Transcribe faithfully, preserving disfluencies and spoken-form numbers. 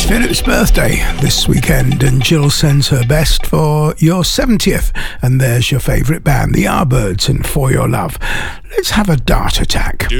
Philip's birthday this weekend, and Jill sends her best for your seventieth. And there's your favourite band, the Yardbirds, and For Your Love. Let's have a dart attack.